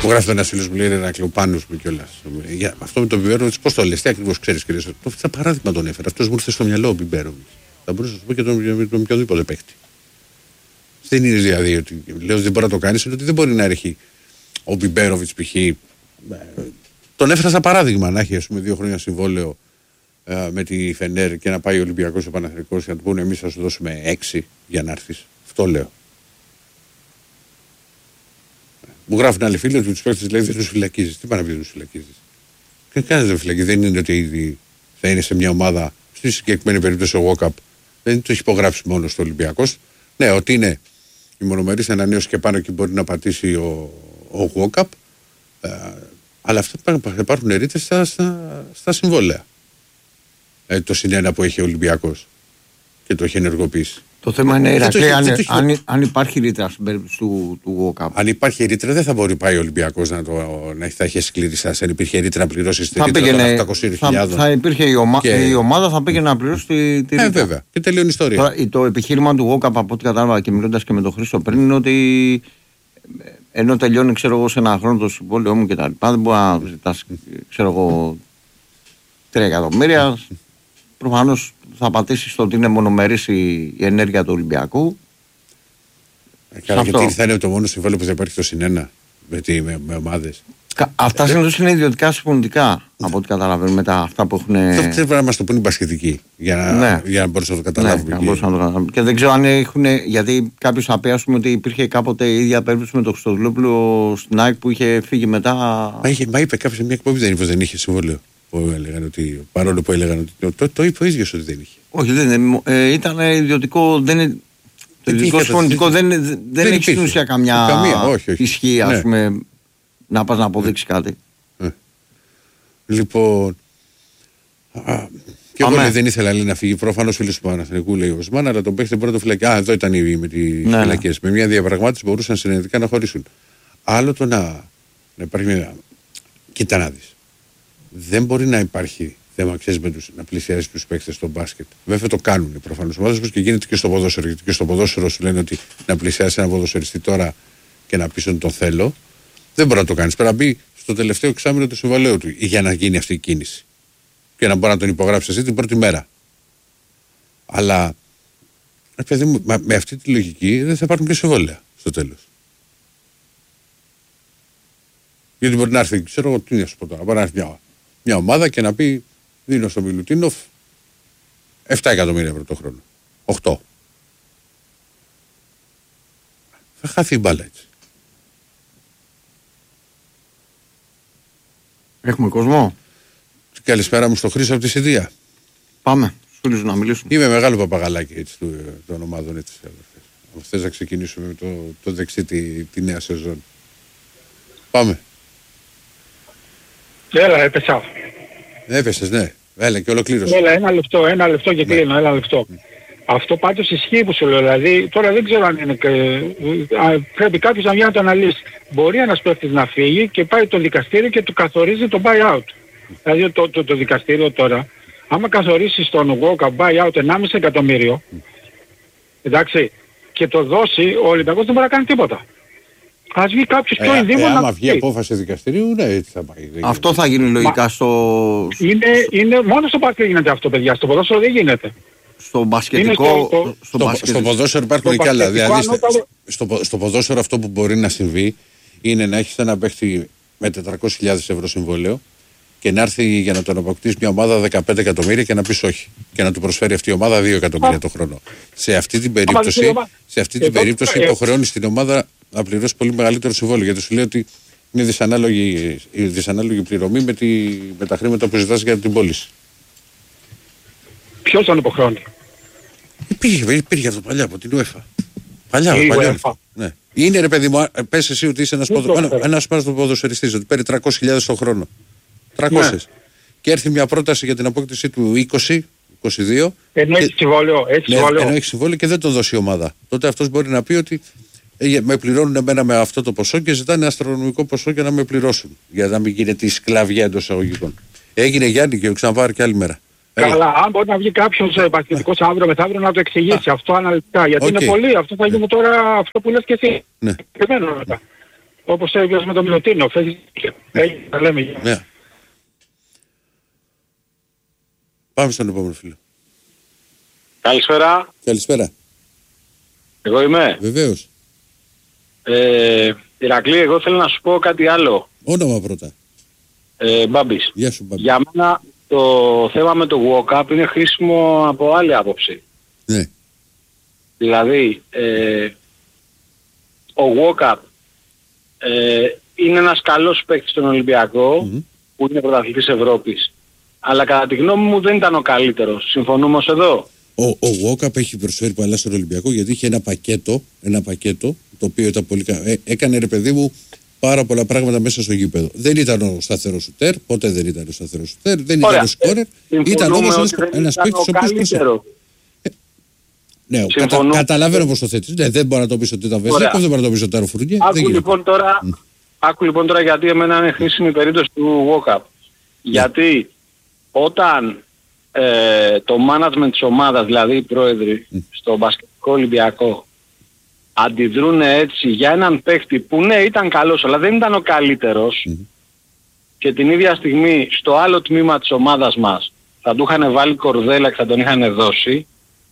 Μου γράφει ένα φίλο μου, λέει ένα κλοπάνο μου κιόλα. Αυτό με τον Μπιμπέροβιτς, πώ το λε, τι ακριβώ ξέρει, κύριε. Το παράδειγμα τον έφερα. Αυτό μου ήρθε στο μυαλό ο Μπιμπέροβιτς. Θα μπορούσα να σου πω και τον οποιοδήποτε παίκτη. Δεν είναι δηλαδή ότι λέω ότι δεν μπορεί να το κάνει, είναι ότι δεν μπορεί να έρχει ο Μπιμπέροβιτς π.χ. Τον έφερα σαν παράδειγμα να έχει 2 χρόνια συμβόλαιο με τη Φενέρ και να πάει ο Ολυμπιακός ο Παναθηναϊκός και να του πούνε εμείς θα σου δώσουμε 6 για να έρθεις. Αυτό λέω. Μου γράφουν άλλοι φίλοι ότι τους παίκτες λέει δεν τους φυλακίζεις. Τι πάνε να πει δεν τους φυλακίζεις. Και κανένας δεν φυλακίζει. Δεν είναι ότι ήδη θα είναι σε μια ομάδα, στη συγκεκριμένη περίπτωση ο Γουόκαπ, δεν το έχει υπογράψει μόνο στο Ολυμπιακός. Ναι, ότι είναι η μονομερής ανανέωση και πάνω και μπορεί να πατήσει ο Γουόκαπ. Αλλά αυτά υπάρχουν ρήτες στα συμβόλαια. Το συνένα που έχει ο Ολυμπιακός και το έχει ενεργοποιήσει. Το θέμα είναι αν υπάρχει ρήτρα στην περίπτωση του WOCAP. Αν υπάρχει ρήτρα, δεν θα μπορεί πάει ο Ολυμπιακός να θα έχει σκληρή στάση. Αν υπήρχε ρήτρα να πληρώσει τη ρήτρα των 800.000. Θα υπήρχε η ομάδα, θα πήγαινε να πληρώσει τη ρήτρα. Βέβαια. Και τελειώνει η ιστορία. Τώρα, το επιχείρημα του WOCAP, από ό,τι κατάλαβα και μιλώντας και με τον Χρήστο πριν, είναι ότι ενώ τελειώνει, ξέρω εγώ, σε ένα χρόνο το συμβόλαιό μου κτλ. Δεν μπορεί να ζητάς, ξέρω εγώ, 3 εκατομμύρια. Προφανώς θα πατήσει στο ότι είναι μονομερής η ενέργεια του Ολυμπιακού. Καλά, γιατί θα είναι το μόνο συμβόλαιο που θα υπάρχει το συνένα με ομάδες. Αυτά συνήθως είναι ιδιωτικά συμφωνητικά, από ό,τι καταλαβαίνουμε μετά αυτά που έχουν. Αυτό πρέπει να μας το πούνε οι μπασκετικοί για να μπορούσαμε να το καταλάβουμε. Και δεν ξέρω αν έχουν. Γιατί κάποιος θα πει, ας πούμε, ότι υπήρχε κάποτε η ίδια περίπτωση με τον Χριστοδουλόπουλο στην ΑΕΚ που είχε φύγει μετά. Μα είπε κάποιος σε μια εκπομπή δεν είχε συμβόλαιο. Παρόλο που έλεγαν ότι το είπε ο ίδιος ότι δεν είχε. Όχι, ήταν ιδιωτικό. Το ιδιωτικό συμφωνητικό δεν έχει στην ουσία καμιά ισχύ, ας πούμε, να πας να αποδείξει κάτι. Λοιπόν. Και εγώ δεν ήθελα να φύγει. Προφανώς φίλος του Παναθηναϊκού λέει ο Οσμάν, αλλά τον παίχτε πρώτο φυλακή. Εδώ ήταν με τις φυλακές. Με μια διαπραγμάτευση μπορούσαν συνενετικά να χωρίσουν. Άλλο το να υπάρχει μια. Κοίτα να δεις. Δεν μπορεί να υπάρχει θέμα, ξέρεις, να πλησιάζει τους παίκτες στο μπάσκετ. Βέβαια το κάνουν προφανώς ομάδες και γίνεται και στο ποδόσφαιρο. Γιατί και στο ποδόσφαιρο σου λένε ότι να πλησιάσει ένα ποδοσφαιριστή τώρα και να πεις ότι τον θέλω. Δεν μπορεί να το κάνεις. Πρέπει να μπει στο τελευταίο εξάμηνο του συμβολέου του για να γίνει αυτή η κίνηση. Και να μπορεί να τον υπογράψει εσύ την πρώτη μέρα. Αλλά παιδί μου, με αυτή τη λογική δεν θα υπάρχουν και συμβόλαια στο τέλος. Γιατί μπορεί να έρθει, ξέρω εγώ τι να σου πω τώρα, μπορεί να έρθει μια ομάδα και να πει δίνω στο Μιλουτίνοφ 7 εκατομμύρια ευρώ το χρόνο. 8. Θα χάθει η μπάλα έτσι. Έχουμε κόσμο. Καλησπέρα μου στο Χρήστο από τη Σιδία. Πάμε, στους να μιλήσουμε. Είμαι μεγάλο παπαγαλάκι έτσι, των ομάδων έτσι. Αν θες να ξεκινήσουμε με το δεξί τη νέα σεζόν. Πάμε. Έλα, έπεσα. Έπεσες, ναι. Έλα και ολοκλήρωσε. Έλα, ένα λεπτό και κλείνω, ένα λεπτό. Αυτό πάντως ισχύει που σου λέω, δηλαδή, τώρα δεν ξέρω αν είναι, πρέπει κάποιος να βγει να το αναλύσει. Μπορεί ένας παίκτης να φύγει και πάει το δικαστήριο και του καθορίζει το buyout. Δηλαδή το δικαστήριο τώρα, άμα καθορίσει στον WOCAP buyout 1,5 εκατομμύριο, εντάξει, και το δώσει, ο Ολυμπιακός δεν μπορεί να κάνει τίποτα. Ας βγει κάποιος πιο ενδύμων να άμα βγει απόφαση δικαστηρίου, ναι, έτσι θα πάει. Αυτό θα γίνει λογικά στο. Είναι μόνο στο μπάσκετ γίνεται αυτό, παιδιά. Στο ποδόσφαιρο δεν γίνεται. Στο μπασκετικό. Στο ποδόσφαιρο υπάρχουν και άλλα. Δηλαδή, στο ποδόσφαιρο αυτό που μπορεί να συμβεί είναι να έχεις ένα παίχτη με 400.000 ευρώ συμβόλαιο και να έρθει για να τον αποκτήσει μια ομάδα 15 εκατομμύρια και να πεις όχι. Και να του προσφέρει αυτή η ομάδα 2 εκατομμύρια το χρόνο. Σε αυτή την περίπτωση υποχρεώνει την ομάδα να πληρώσει πολύ μεγαλύτερο συμβόλαιο. Γιατί σου λέει ότι είναι δυσανάλογη πληρωμή με τα χρήματα που ζητάς για την πώληση. Ποιος τον υποχρεώνει? Υπήρχε αυτό παλιά από την UEFA. Παλιά. Ναι. Είναι ρε παιδί μου, πες εσύ ότι είσαι ένας ποδοσφαιριστής, ότι παίρνει 300.000 το χρόνο. 300. Ναι. Και έρθει μια πρόταση για την απόκτησή του 20-22. Ενώ έχει συμβόλαιο. Ενώ έχει συμβόλαιο και δεν το δώσει η ομάδα. Τότε αυτός μπορεί να πει ότι με πληρώνουν εμένα με αυτό το ποσό και ζητάνε αστρονομικό ποσό για να με πληρώσουν. Για να μην γίνεται η σκλαβιά εντός εισαγωγικών. Έγινε Γιάννη και ξαναπάρει και άλλη μέρα. Καλά, αν μπορεί να βγει κάποιος παθητικός αύριο μεθαύριο να το εξηγήσει αυτό αναλυτικά. Γιατί είναι πολύ, αυτό θα γίνει τώρα αυτό που λες και εσύ. Ναι. Μετά. Όπως έλεγες με τον Μιλωτίνο. Τα λέμε. Ναι. Πάμε στον επόμενο φίλο. Καλησπέρα. Καλησπέρα. Εγώ είμαι. Βεβαίως. Ηρακλή, εγώ θέλω να σου πω κάτι άλλο. Όνομα πρώτα. Μπάμπης. Γεια σου, Μπάμπη. Για μένα το θέμα με το walk-up είναι χρήσιμο από άλλη άποψη. Ναι. Δηλαδή, ο walk-up είναι ένας καλός παίκτης στον Ολυμπιακό, που είναι πρωταθλητής Ευρώπης. Αλλά κατά τη γνώμη μου δεν ήταν ο καλύτερος. Συμφωνούμε ως εδώ. Ο Walkup έχει προσφέρει πολλά στον Ολυμπιακό γιατί είχε ένα πακέτο το οποίο ήταν πολύ έκανε ρε παιδί μου πάρα πολλά πράγματα μέσα στο γήπεδο. Δεν ήταν ο σταθερός σουτέρ, ποτέ δεν ήταν ο σταθερός σουτέρ, δεν ήταν ο σκόρερ, ήταν όμως ένας παίκτης ο οποίος προσφέρει. Ναι, καταλαβαίνω πως το θέτεις. Ναι, δεν μπορώ να το πεις ότι ήταν Βεζέκοφ, δεν μπορώ να το πεις ότι ήταν ο Φουρνιέ. Άκου λοιπόν τώρα γιατί εμένα είναι χρήσιμη η περίπτωση του Walkup. Γιατί όταν το management της ομάδας, δηλαδή οι πρόεδροι στο μπασκετικό Ολυμπιακό, αντιδρούν έτσι για έναν παίχτη που ναι ήταν καλός αλλά δεν ήταν ο καλύτερος, και την ίδια στιγμή στο άλλο τμήμα της ομάδας μας θα του είχαν βάλει κορδέλα και θα τον είχαν δώσει,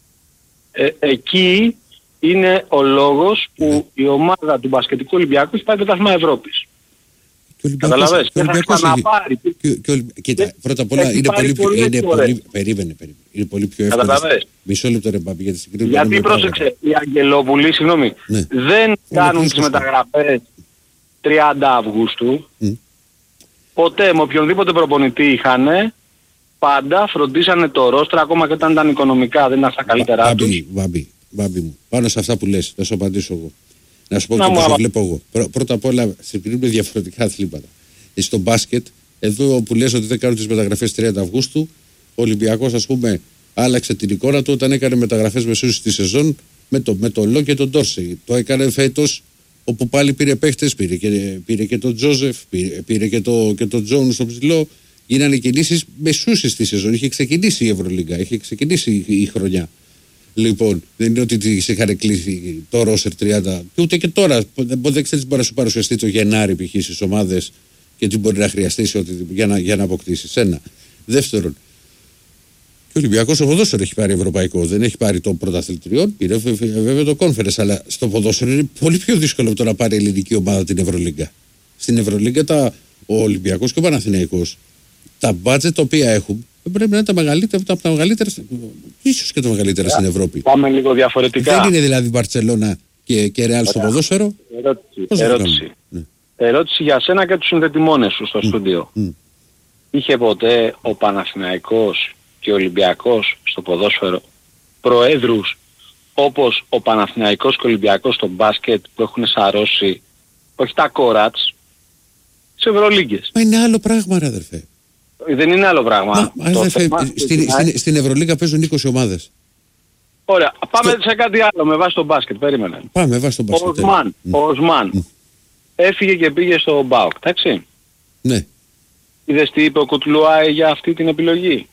εκεί είναι ο λόγος που η ομάδα του μπασκετικού Ολυμπιακού έχει πάει πρωτάθλημα Ευρώπης. Καταλαβες, και θα ξαναπάρει. Κοίτα, πρώτα απ' όλα είναι πολύ πιο εύκολο. Μισό λεπτό ρε Μπάμπη, γιατί συγκρίνουμε. Γιατί πρόσεξε, οι Αγγελόπουλοι, συγγνώμη, δεν κάνουν τις μεταγραφές 30 Αυγούστου. Ποτέ με οποιονδήποτε προπονητή είχανε, πάντα φροντίσανε το ρόστρα, ακόμα και όταν ήταν οικονομικά, δεν ήταν στα καλύτερά τους. Μπάμπη μου, πάνω σε αυτά που λες, θα σου απαντήσω εγώ. Να σου πω και πώς το βλέπω εγώ. Πρώτα απ' όλα συγκρίνουμε διαφορετικά αθλήματα. Στο μπάσκετ, εδώ που λες ότι δεν κάνουν τις μεταγραφές 30 Αυγούστου, ο Ολυμπιακός ας πούμε άλλαξε την εικόνα του όταν έκανε μεταγραφές μεσούς στη σεζόν με το Λο και τον Ντόρσεϊ. Το έκανε φέτος όπου πάλι πήρε παίχτες, πήρε και τον Τζόζεφ, πήρε και τον Τζόουν στο ψηλό. Γίνανε κινήσεις μεσούς στη σεζόν. Είχε ξεκινήσει η Ευρωλίγκα, είχε ξεκινήσει η χρονιά. Λοιπόν, δεν είναι ότι τις είχαν κλείσει το ρόστερ 30, και ούτε και τώρα. Δεν ξέρεις μπορεί να σου παρουσιαστεί το Γενάρη π.χ. στις ομάδες και τι μπορεί να χρειαστείς για να αποκτήσεις. Ένα. Δεύτερον, και ο Ολυμπιακός στο ποδόσφαιρο έχει πάρει ευρωπαϊκό, δεν έχει πάρει το πρωταθλητριών, πήρε βέβαια το Conference, αλλά στο ποδόσφαιρο είναι πολύ πιο δύσκολο από το να πάρει η ελληνική ομάδα την Ευρωλίγκα. Στην Ευρωλίγκα ο Ολυμπιακός και ο Παναθηναϊκός, τα μπάτζετ τα οποία έχουν, πρέπει να είναι τα μεγαλύτερα, από τα μεγαλύτερα, ίσως και τα μεγαλύτερα στην Ευρώπη. Πάμε λίγο διαφορετικά. Δεν είναι δηλαδή Μπαρτσελώνα και Ρεάλ στο ποδόσφαιρο. Ερώτηση για σένα και τους συνδετημόνες σου στο στούντιο. Είχε ποτέ ο Παναθηναϊκός και ο Ολυμπιακός στο ποδόσφαιρο προέδρους όπως ο Παναθηναϊκός και ο Ολυμπιακός στο μπάσκετ που έχουν σαρώσει, όχι τα κόρατς, σε Ευρωλίγκες? Μα είναι άλλο πράγμα ρε αδερφέ. Δεν είναι άλλο πράγμα. Στην Ευρωλίγκα παίζουν 20 ομάδες. Ωραία. Πάμε σε κάτι άλλο με βάση το μπάσκετ. Περίμενε. Πάμε βάση το μπάσκετ. Ο Οσμάν έφυγε και πήγε στο ΠΑΟΚ. Εντάξει. Ναι. Είδες τι είπε ο Κουτλουάη για αυτή την επιλογή?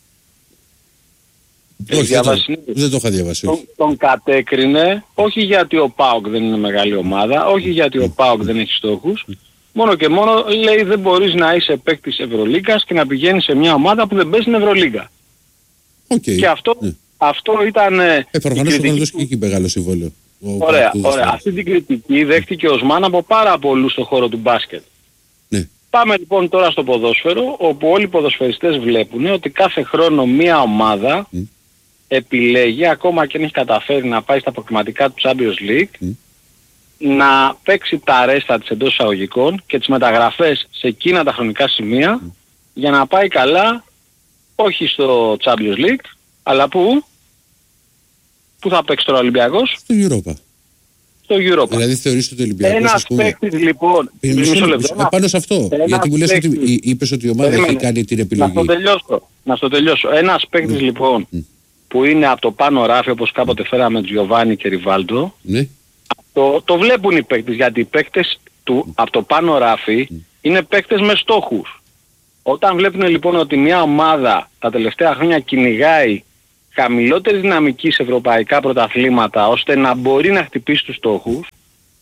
Όχι, δεν το είχα διαβάσει. Τον κατέκρινε, όχι γιατί ο ΠΑΟΚ δεν είναι μεγάλη ομάδα, όχι γιατί ο ΠΑΟΚ δεν έχει στόχους. Μόνο και μόνο λέει δεν μπορείς να είσαι παίκτης Ευρωλίγκας και να πηγαίνεις σε μια ομάδα που δεν παίζει στην Ευρωλίγκα. Και αυτό ήταν προφανώς θα δώσει και εκεί μεγάλο συμβόλαιο. Ωραία. Αυτή την κριτική δέχτηκε ο Οσμάν από πάρα πολλούς στον χώρο του μπάσκετ. Ναι. Πάμε λοιπόν τώρα στο ποδόσφαιρο, όπου όλοι οι ποδοσφαιριστές βλέπουν ότι κάθε χρόνο μια ομάδα επιλέγει, ακόμα και αν έχει καταφέρει να πάει στα προκριματικά του Champions League, να παίξει τα ρέστα της εντός εισαγωγικών και τις μεταγραφές σε εκείνα τα χρονικά σημεία για να πάει καλά, όχι στο Champions League, αλλά πού θα παίξει τώρα ο Ολυμπιακός? Στο Europa. Στο Europa. Δηλαδή θεωρείς ότι ο Ολυμπιακός... Ένας παίκτης λοιπόν... Πάνω σε αυτό, γιατί μου λες ότι είπες ότι η ομάδα έχει κάνει την επιλογή. Να στο τελειώσω. Ένας παίκτης λοιπόν που είναι από το πάνω ράφι, όπως κάποτε φέραμε Τζιοβάνι και Ριβάλντο, το βλέπουν οι παίκτες, γιατί οι παίκτες του από το πάνω ράφι είναι παίκτες με στόχους. Όταν βλέπουν λοιπόν ότι μια ομάδα τα τελευταία χρόνια κυνηγάει χαμηλότερη δυναμική σε ευρωπαϊκά πρωταθλήματα ώστε να μπορεί να χτυπήσει τους στόχους,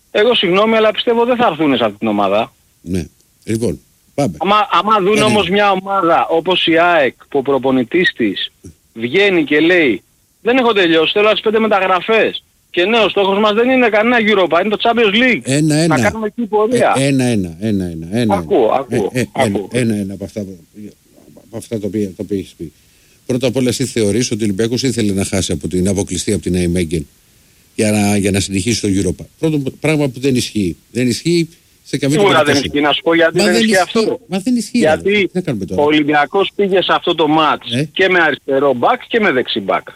Εγώ συγγνώμη, αλλά πιστεύω δεν θα έρθουν σε αυτή την ομάδα. Ναι. Λοιπόν, πάμε. Άμα δουν όμως μια ομάδα όπως η ΑΕΚ που ο προπονητής της βγαίνει και λέει δεν έχω τελειώσει, θέλω τις 5 μεταγραφές. Και ναι, ο στόχος μας δεν είναι κανένα Europa, είναι το Champions League. Να κάνουμε εκεί πορεία. Ακούω. Ένα από αυτά τα οποία έχεις πει. Πρώτα απ' όλα εσύ θεωρείς ότι ο Ολυμπιακός ήθελε να χάσει να αποκλειστεί από την Nijmegen για να συνεχίσει στο Europa. Πρώτο πράγμα που δεν ισχύει. Δεν ισχύει σε καμία περίπτωση. Σίγουρα δεν ισχύει. Να σου πω γιατί δεν ισχύει αυτό. Μα δεν ισχύει. Γιατί ο Ολυμπιακός πήγε σε αυτό το μάτς και με αριστερό μπακ και με δεξί μπακ.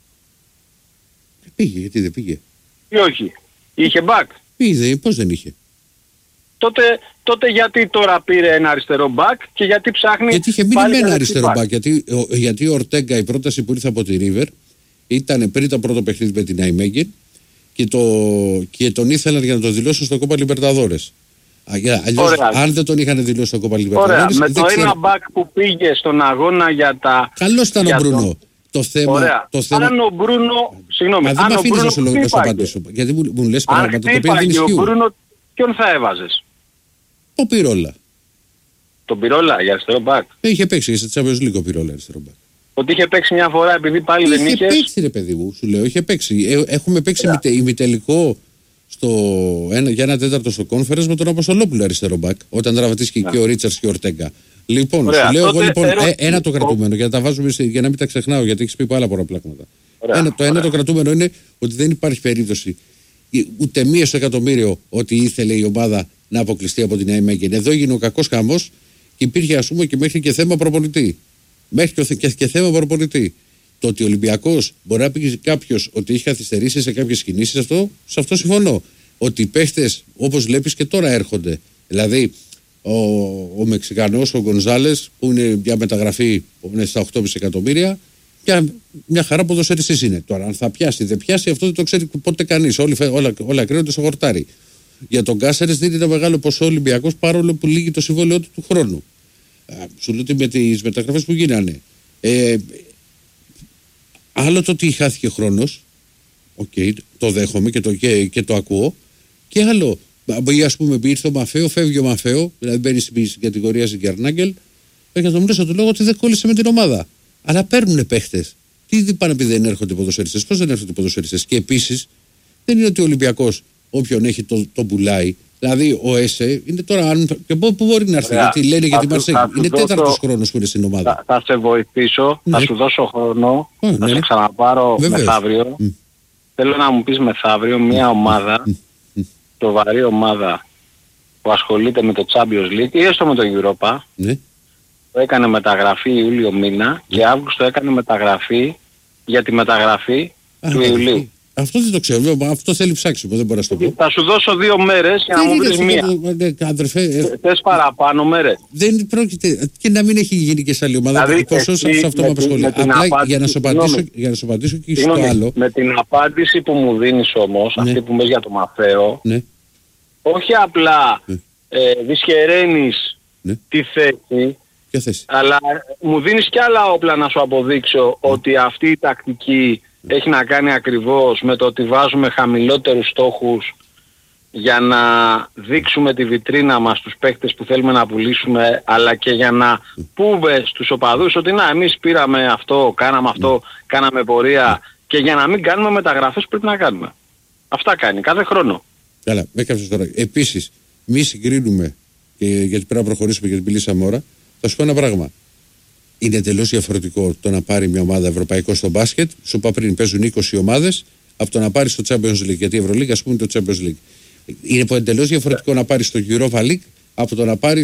Πήγε, γιατί δεν πήγε. Ή όχι. Είχε μπακ. Πήγε, πώς δεν είχε. Τότε γιατί τώρα πήρε ένα αριστερό μπακ και γιατί ψάχνει. Γιατί είχε μείνει με ένα αριστερό μπακ. Γιατί ο Ορτέγκα, η πρόταση που ήρθε από τη River ήταν πριν το πρώτο παιχνίδι με την Nijmegen και τον ήθελαν για να το δηλώσουν στο Copa Libertadores. Αλλιώς, αν δεν τον είχαν δηλώσει στο Copa Libertadores. Με το ένα μπακ που πήγε στον αγώνα για τα. Καλώς ήταν ο Μπρούνο. Το θέμα. Αν ο Μπρούνο. Συγγνώμη, αν δεν με αφήνεις να σου απαντήσω. Γιατί μου λες πράγματα τα οποία δεν ισχύουν. Ο Μπρούνο, ποιον θα έβαζες? Ο Πυρόλα. Τον Πυρόλα για αριστερό μπακ. Είχε παίξει σε Champions League ο Πυρόλα αριστερό μπακ. Ότι είχε παίξει μια φορά επειδή πάλι δεν είχε. Είχε παίξει, ρε παιδί μου, σου λέω, είχε παίξει. Έχουμε παίξει ημιτελικό για ένα τέταρτο στο conference με τον Αποστολόπουλο αριστερό μπακ. Όταν τραβατίστηκε και ο Ρίτσαρτς και ο Ορτέγκα. Λοιπόν, σου λέω εγώ ένα το κρατούμενο για να τα βάζουμε για να μην τα ξεχνάω γιατί έχεις πει πολλά πράγματα. Ένα το κρατούμενο είναι ότι δεν υπάρχει περίπτωση ούτε μία στο εκατομμύριο ότι ήθελε η ομάδα να αποκλειστεί από την Nijmegen. Εδώ έγινε ο κακός χαμός και υπήρχε ας πούμε και μέχρι και θέμα προπονητή. Μέχρι και θέμα προπονητή. Το ότι ο Ολυμπιακός μπορεί να πει κάποιος ότι έχει καθυστερήσει σε κάποιες κινήσεις, σε αυτό συμφωνώ. Ότι οι παίχτες όπως βλέπεις και τώρα έρχονται. Δηλαδή ο Μεξικανός, ο Γκονζάλες, που είναι μια μεταγραφή που είναι στα 8,5 εκατομμύρια, μια χαρά ποδοσφαιριστής είναι. Τώρα, αν θα πιάσει, δεν πιάσει, αυτό δεν το ξέρει ποτέ κανείς. Όλα κρίνονται στο χορτάρι. Για τον Κάσερες δίνει ένα μεγάλο ποσό Ολυμπιακός παρόλο που λύγει το συμβόλαιό του χρόνου. Σου λέω ότι με τις μεταγραφές που γίνανε. Άλλο το ότι χάθηκε χρόνος, το δέχομαι και το ακούω, και άλλο. Ας πούμε, ήρθε ο Μαφέο, φεύγει ο Μαφέο, δηλαδή μπαίνει στην κατηγορία Ζιγκερνάγκελ, και θα μου λες του λόγο ότι δεν κόλλησε με την ομάδα. Αλλά παίρνουν παίχτες. Τι πάνε επειδή δεν έρχονται οι ποδοσφαιριστές, πώς δεν έρχονται οι ποδοσφαιριστές. Και επίσης, δεν είναι ότι ο Ολυμπιακός όποιον έχει τον πουλάει. Δηλαδή ο ΕΣΕ είναι τώρα. Και πού μπορεί να έρθει, γιατί λένε για τη Μαρσέγγι. Είναι τέταρτος χρόνος που είναι στην ομάδα. Θα σε βοηθήσω, θα σου δώσω χρόνο, θα σε ξαναπάρω μεθαύριο. Θέλω να μου πεις μεθαύριο μια ομάδα, σοβαρή ομάδα που ασχολείται με το Champions League ή έστω με το Europa. Το έκανε μεταγραφή Ιούλιο μήνα και Αύγουστο έκανε μεταγραφή για τη μεταγραφή του Ιουλίου. Αυτό δεν το ξέρω, αυτό θέλει ψάξιμο, δεν μπορώ να σου το πω. Θα σου δώσω 2 μέρες για να μου βρεις μία. Θες παραπάνω μέρες. Δεν πρόκειται, και να μην έχει γίνει και σε άλλη ομάδα. Δηλαδή, πόσο σε αυτό με απασχολεί. Απλά για να σου απαντήσω και στο άλλο. Με την απάντηση που μου δίνεις όμως, αυτή που μες για το Μαφέο, όχι απλά δυσχεραίνεις τη θέση, αλλά μου δίνεις και άλλα όπλα να σου αποδείξω ότι αυτή η τακτική έχει να κάνει ακριβώς με το ότι βάζουμε χαμηλότερους στόχους για να δείξουμε τη βιτρίνα μας στους παίκτες που θέλουμε να πουλήσουμε, αλλά και για να πούμε στους οπαδούς ότι να, εμείς πήραμε αυτό, κάναμε πορεία, και για να μην κάνουμε μεταγραφές που πρέπει να κάνουμε. Αυτά κάνει κάθε χρόνο. Καλά, με έκαψες τώρα. Επίσης, μη συγκρίνουμε, γιατί πρέπει να προχωρήσουμε γιατί μιλήσαμε ώρα, θα σου πω ένα πράγμα. Είναι εντελώς διαφορετικό το να πάρει μια ομάδα ευρωπαϊκό στο μπάσκετ, σου είπα πριν παίζουν 20 ομάδες, από το να πάρει το Champions League. Γιατί η Ευρωλίγα, ας πούμε, είναι το Champions League. Είναι εντελώς διαφορετικό να πάρει το Europa League από το να πάρει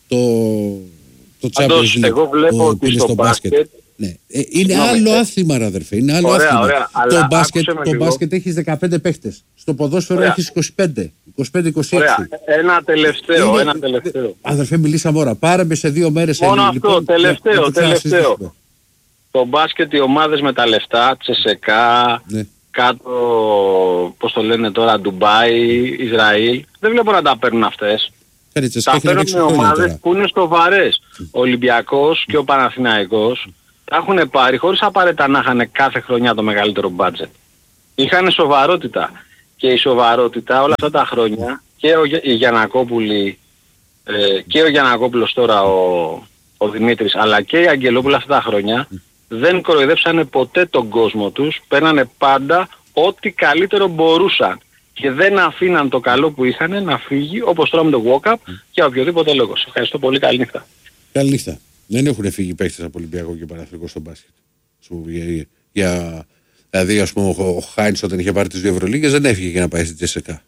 το Champions League. Εγώ βλέπω ότι στο μπάσκετ. Ναι. Είναι άλλο άθλημα, ρε αδερφέ. Είναι άλλο άθλημα. Ωραία, το μπάσκετ έχεις 15 παίχτες. Στο ποδόσφαιρο έχεις 25, 25-26. Ωραία. Ένα τελευταίο. Αδερφέ, μιλήσαμε ώρα. Πάρε με σε 2 μέρες. Μόνο αυτό. Τελευταίο. Το μπάσκετ, οι ομάδες με τα λεφτά, Τσεσεκά, κάτω, πώς το λένε τώρα, Ντουμπάι, Ισραήλ, δεν βλέπω να τα παίρνουν αυτές. Τα παίρνουν οι ομάδες που είναι σοβαρές. Ο Ολυμπιακός και ο Παναθηναϊκός τα έχουν πάρει χωρίς απαραίτητα να είχαν κάθε χρονιά το μεγαλύτερο μπάτζετ. Είχαν σοβαρότητα. και η σοβαρότητα όλα αυτά τα χρόνια και η Γιαννακόπουλη και ο Γιαννακόπουλος τώρα ο Δημήτρης, αλλά και η Αγγελόπουλα αυτά τα χρόνια δεν κοροϊδέψανε ποτέ τον κόσμο τους, παίρνανε πάντα ό,τι καλύτερο μπορούσαν και δεν αφήναν το καλό που είχαν να φύγει, όπως τώρα με το walk-up για οποιοδήποτε λόγο. Σε ευχαριστώ πολύ, καλή νύχτα. Καλή νύχτα. Δεν έχουν φύγει παίκτες από Ολυμπιακό και Παναθηναϊκό στο μπάσκετ. Δηλαδή, ας πούμε, ο Χάινς όταν είχε πάρει τις 2 Ευρωλίγκες δεν έφυγε για να πάει στη Τζεσεκά.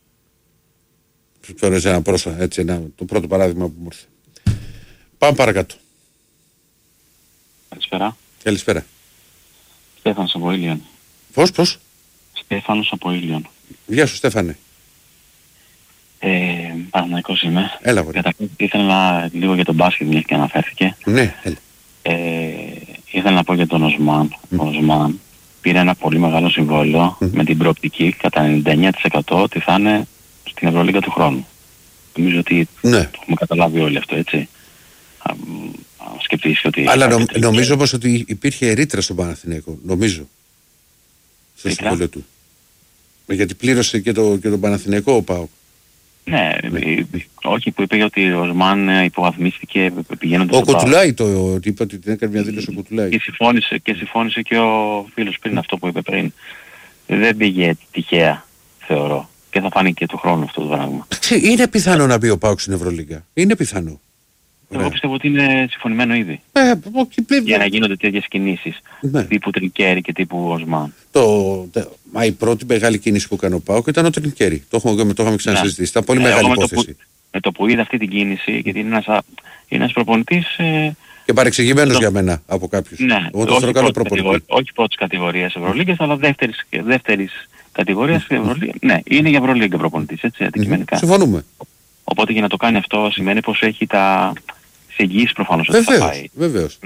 Φέρω έτσι το πρώτο παράδειγμα που μου ήρθε. Πάμε παρακάτω. Καλησπέρα. Καλησπέρα. Στέφανος από Ήλιον. Πώς? Στέφανος από Ήλιον. Γεια σου, Στέφανε. Παναθηναϊκός είμαι. Έλα, μπορεί. Καταρχήν ήθελα λίγο για τον μπάσκετ, μια και αναφέρθηκε. Ναι, έλα. Ήθελα να πω για τον Οσμάν. Ο Οσμάν πήρε ένα πολύ μεγάλο συμβόλαιο με την προοπτική κατά 99% ότι θα είναι στην Ευρωλίγκα του χρόνου. Νομίζω ότι το έχουμε καταλάβει όλοι αυτό, έτσι. Σκεφτείς ότι... Αλλά νομίζω όμως ότι υπήρχε ρήτρα στον Παναθηναϊκό. Νομίζω. Στο συμβόλαιο του. Γιατί πλήρωσε και τον Παναθηναϊκό ο ΠΑΟΚ. Ναι, όχι, που είπε ότι ο Οσμάν υποβαθμίστηκε πηγαίνοντας... Ο Κουτουλάη το είπε ότι την έκανε μια δήλωση ο Κουτουλάη. Και συμφώνησε και ο φίλος πριν αυτό που είπε πριν. Δεν πήγε τυχαία, θεωρώ. Και θα φάνει και του χρόνου αυτό το πράγμα. Είναι πιθανό να μπει ο ΠΑΟΚ στην Ευρωλίγκα. Είναι πιθανό. Εγώ πιστεύω ότι είναι συμφωνημένο ήδη. Για να γίνονται τέτοιες κινήσεις. Τύπου Τρικέρι και τύπου Οσμάν. Μα η πρώτη μεγάλη κίνηση που έκανε ο ΠΑΟΚ ήταν ο Τρικέρι. Το είχαμε ξανασυζητήσει. Ήταν πολύ μεγάλη υπόθεση. Με το που είδα αυτή την κίνηση, γιατί είναι ένας προπονητής... Και παρεξηγημένος για μένα από κάποιους. Ναι, όχι πρώτης κατηγορίας Ευρωλίγκας, αλλά δεύτερης κατηγορίας Ευρωλίγκα. Ναι, είναι για Ευρωλίγκα προπονητής, έτσι, αντικειμενικά. Συμφωνούμε. Οπότε για να το κάνει αυτό σημαίνει πως έχει τα εγγύης προφανώς ότι θα πάει. Βεβαίως.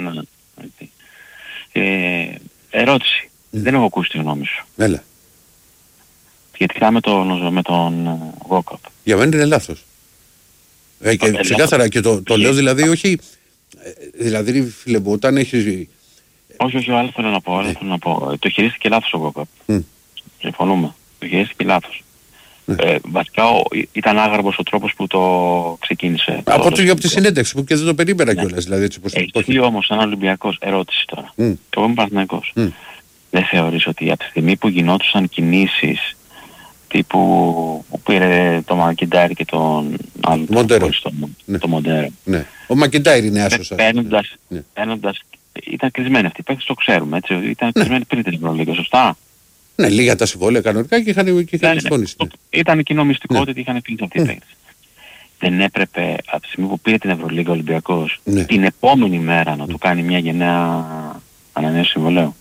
Ερώτηση. Δεν έχω ακούσει τη γνώμη σου. Έλα. Σχετικά με τον Walkup. Για μένα είναι λάθος. Και ξεκάθαρα και το λέω δηλαδή όχι... Δηλαδή φίλε μου όταν έχεις... Όχι, άλλο θέλω να πω. Το χειρίστηκε λάθος ο Walkup. Συμφωνούμε. Το χειρίστηκε λάθος. Βασικά ήταν άγαρμος ο τρόπος που το ξεκίνησε. Από τη συνέντευξη που και δεν το περίμενα κιόλας. Δηλαδή, έχει όμως σαν Ολυμπιακός ερώτηση τώρα. Εγώ είμαι Παναθηναϊκός. Δεν θεωρείς ότι από τη στιγμή που γινόντουσαν κινήσεις τύπου που πήρε το Μακιντάιρ και τον άλλο το Μοντέρο. Ναι. Ο Μακιντάιρ είναι άσος. Παίρνοντας, ήταν κλεισμένοι αυτοί, παίκτες το ξέρουμε, έτσι, ήταν κλεισμένοι πριν την Ευρωλίγκα, σωστά. Ναι, λίγα τα συμβόλαια κανονικά και είχαν συμφωνήσει. Ήταν κοινό μυστικό ότι είχαν κλείσει αυτοί οι παίκτες. Δεν έπρεπε από τη στιγμή που πήρε την Ευρωλίγκα ο Ολυμπιακός την επόμενη μέρα να του κάνει μια γενναία ανανέωση συμβολέου.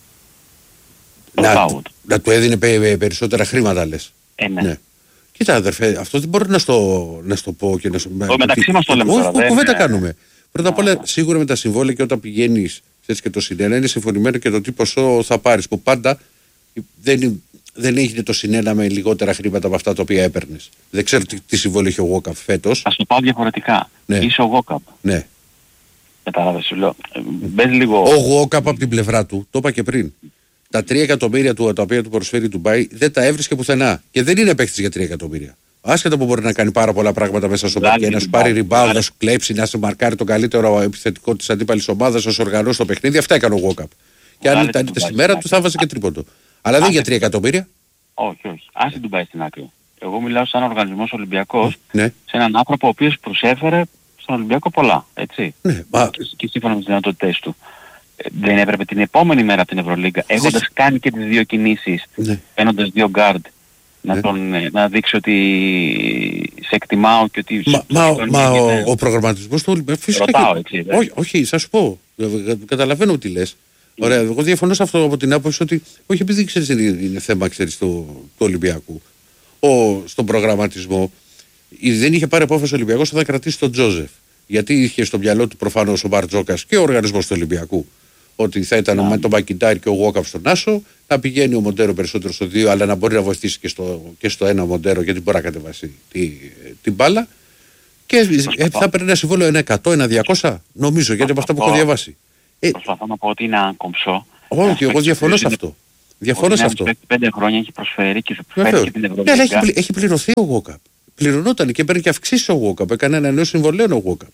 Να του έδινε περισσότερα χρήματα, λες. Ναι. Κοίτα αδερφέ, αυτό δεν μπορεί να στο πω και να σου... Μεταξύ μας το λέμε τώρα. Όχι, κουβέντα κάνουμε. Πρώτα απ' όλα, σίγουρα με τα συμβόλαια και όταν πηγαίνεις και το συνένα είναι συμφωνημένο και το τι ποσό θα πάρεις. Που πάντα δεν έγινε το συνένα με λιγότερα χρήματα από αυτά τα οποία έπαιρνες. Δεν ξέρω τι συμβόλαιο έχει ο Walkup φέτος. Ας το πάω διαφορετικά. Είσαι ο Walkup. Ναι. Κατάλαβες, σου λέω. Μπες λίγο... Ο Walkup από την πλευρά του, το είπα και πριν. Τα 3 εκατομμύρια του τα οποία του προσφέρει η Ντουμπάι δεν τα έβρισκε πουθενά. Και δεν είναι παίκτης για 3 εκατομμύρια. Άσχετα που μπορεί να κάνει πάρα πολλά πράγματα μέσα στο παιχνίδι, να σου πάρει rebound, να σου κλέψει, να σου μαρκάρει τον καλύτερο επιθετικό της αντίπαλης ομάδας, να σου οργανώσει το παιχνίδι. Αυτά έκανε ο Walkup. Και αν ήταν στη μέρα του θα βάζει και τρίποντο. Αλλά δεν για 3 εκατομμύρια. Όχι. Άσε την Ντουμπάι στην άκρη. Εγώ μιλάω σαν οργανισμός Ολυμπιακός, σε έναν άνθρωπο ο οποίος προσέφερε στον Ολυμπιακό πολλά. Έτσι. Και σύμφωνα με τις δυνατότητες του. Δεν έπρεπε την επόμενη μέρα από την Ευρωλίγκα, έχοντας κάνει και τις 2 κινήσεις, παίρνοντας 2 guard, να δείξει ότι σε εκτιμάω και ότι... Ο προγραμματισμός του Ολυμπιακού φυσικά... Όχι, θα σου πω. Καταλαβαίνω τι λες. Ωραία, εγώ διαφωνώ σε αυτό από την άποψη ότι όχι επειδή ξέρεις είναι θέμα του Ολυμπιακού. Στον προγραμματισμό δεν είχε πάρει απόφαση ο Ολυμπιακός ότι θα κρατήσει τον Τζόζεφ. Γιατί είχε στο μυαλό του προφανώς ο Μπαρτζόκας και ο οργανισμός του Ολυμπιακού ότι θα ήταν με τον Μακιντάιρ και ο Walkup στον Άσο, να πηγαίνει ο Μοντέρο περισσότερο στο 2, αλλά να μπορεί να βοηθήσει και στο ένα Μοντέρο γιατί μπορεί να κατεβάσει την μπάλα. Και θα παίρνει ένα συμβόλαιο 100, 200, νομίζω, γιατί από αυτά που έχω διαβάσει. Προσπαθώ να πω ότι είναι άκομψο. Όχι, εγώ διαφωνώ σε αυτό. Διαφωνώ σε αυτό. 5 χρόνια έχει προσφέρει και σου προσφέρει και την Ευρωλίγκα. Ναι, αλλά έχει πληρωθεί ο Walkup. Πληρωνόταν και παίρνει και αυξήσει ο Walkup. Έκανε ένα νέο συμβολέο ο Walkup.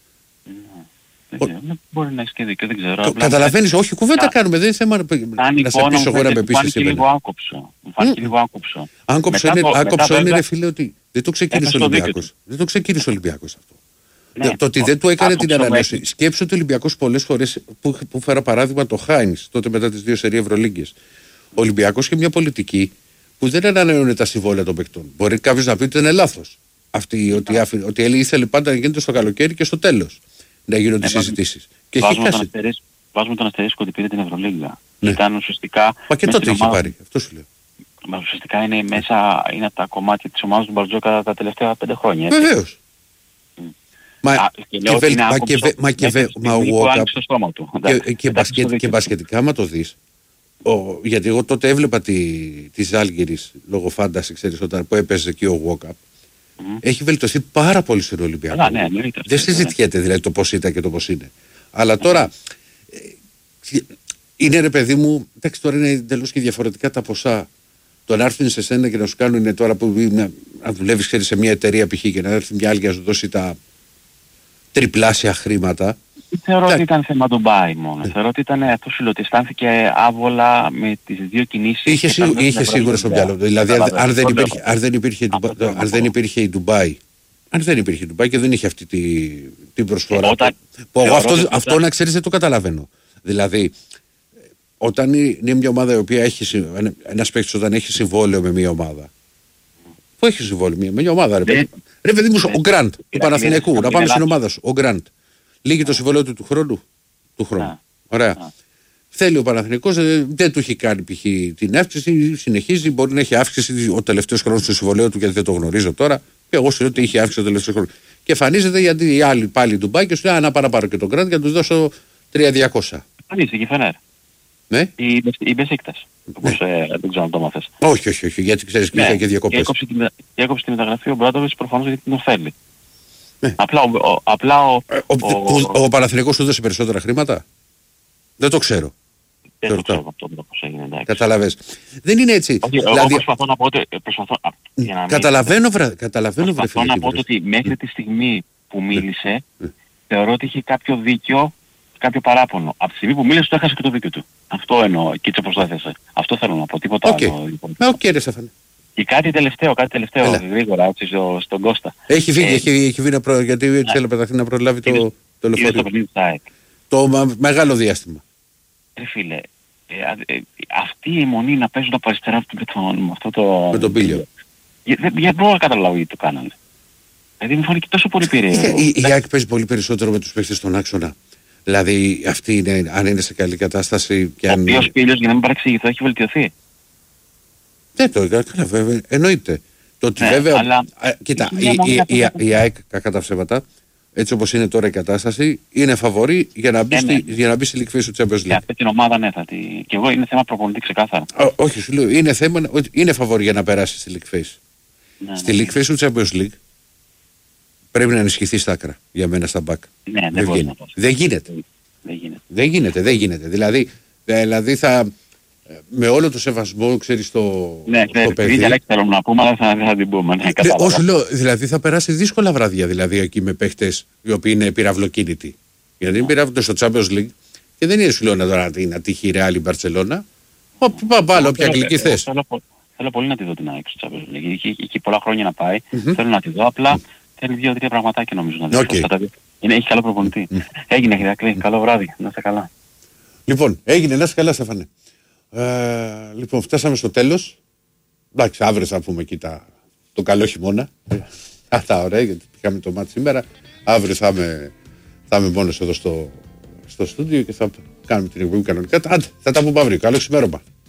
Μπορεί να έχει και δίκιο, δεν ξέρω. Καταλαβαίνεις, όχι κουβέντα κάνουμε, δεν είναι θέμα να σε πείσω εγώ να με πείσεις σήμερα. Μου φάνηκε λίγο άκοψο. Άκοψο είναι ρε φίλε ότι δεν το ξεκίνησε ο Ολυμπιακός. Δεν το ξεκίνησε ο Ολυμπιακός αυτό. Το ότι δεν του έκανε την ανανέωση. Σκέψου ότι ο Ολυμπιακός πολλές φορές, που φέρα παράδειγμα το Χάινς, τότε μετά τις 2 σερί Ευρωλίγκες. Ο Ολυμπιακός είχε μια πολιτική που δεν ανανεώνε τα συμβόλαια των παικτών. Μπορεί κάποιος να πει ότι είναι λάθος. Ότι ήθελε πάντα να γίνεται στο καλοκαίρι και στο τέλος να γίνονται συζητήσεις. Βάζουμε τον αστερίσκο ότι πήρε την Ευρωλίγκα. Ήταν ουσιαστικά. Μα και τότε είχε πάρει. Αυτό σου λέω. Μα ουσιαστικά είναι μέσα, είναι από τα κομμάτια της ομάδας του Μπαρτζόκα τα τελευταία 5 χρόνια. Βεβαίως. Και μπασκετικά άμα το δεις, γιατί εγώ τότε έβλεπα τη Ζάλγκιρις λόγω φάνταση, ξέρεις, που έπαιζε εκεί ο Walkup. Έχει βελτιωθεί πάρα πολύ στον Ολυμπιακό. Δεν συζητιέται δηλαδή το πώς ήταν και το πώς είναι. Αλλά τώρα είναι ρε παιδί μου, εντάξει, τώρα είναι εντελώς και διαφορετικά τα ποσά. Το να έρθουν σε σένα και να σου κάνουν τώρα που να δουλεύεις, ξέρεις, σε μια εταιρεία π.χ. και να έρθει μια άλλη και να σου δώσει τα τριπλάσια χρήματα. Θεωρώ ότι ήταν θέμα Ντουμπάι μόνο. Θεωρώ ότι ήταν αυτό σου λέω, ότι αισθάνθηκε άβολα με τις 2 κινήσεις. Είχε σίγουρα στο μυαλό του. Δηλαδή αν δεν υπήρχε η Ντουμπάι, και δεν είχε αυτή την προσφορά. Αυτό να ξέρεις δεν το καταλαβαίνω. Δηλαδή όταν είναι μια ομάδα η οποία έχει, ένας παίκτης όταν έχει συμβόλαιο με μια ομάδα. Πού έχει συμβόλαιο με μια ομάδα, ρε παιδί μου, ο Γκραντ του Παναθηναϊκού, να πάμε στην ομάδα σου. Ο Γκραντ. Λύγει το συμβόλαιο του χρόνου. Ωραία. Θέλει ο Παναθηναϊκός, δεν του έχει κάνει π.χ. την αύξηση, συνεχίζει, μπορεί να έχει αύξηση ο τελευταίος χρόνος του συμβολέου του, γιατί δεν το γνωρίζω τώρα. Και εγώ σου λέω ότι είχε αύξηση ο τελευταίος χρόνος. Και εμφανίζεται γιατί οι άλλοι πάλι του Ντουμπάι και σου λέει: να πάρω και τον Γκραντ και να του δώσω 3.200. Εμφανίστηκε η Φενέρ. Ναι. Η Μπεσίκτας. Δεν ξέρω αν το μάθες. Όχι, γιατί ξέρεις και είχα και διακοπές. Έκοψε τη μεταγραφή ο Μπράντοβιτς προφανώς γιατί την ωφέλει. Ναι. Ο Παναθηναϊκός σου δώσει περισσότερα χρήματα. Δεν το ξέρω. Δεν το ξέρω αυτό πώς έγινε. Καταλαβες. Δεν είναι έτσι. Εγώ προσπαθώ να πω ότι... Καταλαβαίνω βρε φίλε. Προσπαθώ να πω ότι μέχρι τη στιγμή που μίλησε θεωρώ ότι είχε κάποιο δίκιο, κάποιο παράπονο. Από τη στιγμή που μίλησε το έχασε και το δίκιο του. Αυτό εννοώ και έτσι όπως το έθεσε. Αυτό θέλω να πω. Τίποτα άλλο. Οκ, ρε Στέφανε. Και κάτι τελευταίο γρήγορα έτσι στον Κώστα. Έχει βγει γιατί έτσι έλεπε να προλάβει το λεωφορείο. Το μεγάλο διάστημα. Φίλε, αυτή η αιμονή να παίζουν από αριστερά με αυτό το... Με τον Πίλιο. Δεν μπορώ να καταλάβω γιατί το κάνανε. Δηλαδή μου φάνηκε τόσο πολύ πήρε. Η ΑΕΚ παίζει πολύ περισσότερο με τους παίχτες στον άξονα. Δηλαδή αυτή είναι, αν είναι σε καλή κατάσταση και αν... Ο οποίος Πίλιος, για να μην παρεξηγηθώ, έχει βελτιωθεί. Δεν το έκανα, καλά βέβαια, εννοείται. Το ότι βέβαια, αλλά... κοίτα, η ΑΕΚ, κακά τα ψέματα, έτσι όπως είναι τώρα η κατάσταση, είναι φαβορή για να μπει στη League Phase του Champions League. Για αυτή την ομάδα ναι, και εγώ είναι θέμα προπονητή ξεκάθαρα. Όχι, σου λέω, είναι θέμα, είναι φαβορή για να περάσει στη League Phase. Στη League Phase του Champions League πρέπει να ενισχυθεί στα άκρα για μένα στα back. Δεν γίνεται. Δεν γίνεται. Δηλαδή θα... Με όλο το σεβασμό, ξέρεις, το παιδί. Ναι, θέλω να πούμε, αλλά θα την πούμε. Όχι, λέω, δηλαδή θα περάσει δύσκολα βράδια δηλαδή, εκεί με παίχτες οι οποίοι είναι πυραυλοκίνητοι. Γιατί είναι πυραυλοκίνητοι στο Champions League και δεν είναι σου λέω να τύχει η Real ή η Μπαρτσελώνα. Πάλι, όποια αγγλική θες. Θέλω πολύ να τη δω την ΑΕΚ στο Champions League. Έχει πολλά χρόνια να πάει. Θέλω να τη δω, απλά θέλει 2-3 πραγματάκια νομίζω να δει. Έχει καλό προπονητή. Έγινε, Χιδακλή. Καλό βράδυ. Να είστε καλά. Λοιπόν, έγινε, να είστε καλά, Στέφανε. Λοιπόν, φτάσαμε στο τέλος. Εντάξει, αύριο θα πούμε εκεί το καλό χειμώνα. Αυτά ωραία, γιατί πήγαμε το μάτι σήμερα. Αύριο θα είμαι μόνος εδώ στο στούντιο και θα κάνουμε την εκπομπή κανονικά. Άντε, θα τα πούμε αύριο. Καλό ξημέρωμα.